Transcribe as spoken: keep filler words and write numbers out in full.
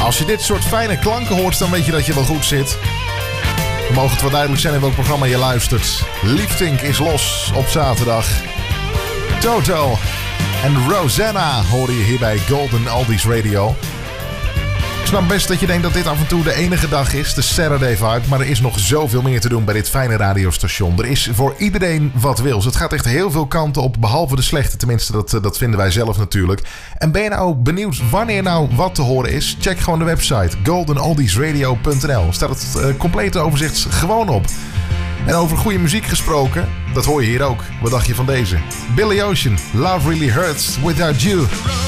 Als je dit soort fijne klanken hoort, dan weet je dat je wel goed zit. We mogen het wel duidelijk zijn in welk programma je luistert. Liefdink is los op zaterdag. Toto en Rosanna horen je hier bij Golden Oldies Radio. Ik snap best dat je denkt dat dit af en toe de enige dag is, de Saturday Vibe. Maar er is nog zoveel meer te doen bij dit fijne radiostation. Er is voor iedereen wat wils. Het gaat echt heel veel kanten op, behalve de slechte. Tenminste, dat, dat vinden wij zelf natuurlijk. En ben je nou benieuwd wanneer nou wat te horen is? Check gewoon de website golden oldies radio punt n l. Staat het uh, complete overzicht gewoon op. En over goede muziek gesproken, dat hoor je hier ook. Wat dacht je van deze? Billy Ocean, Love Really Hurts Without You.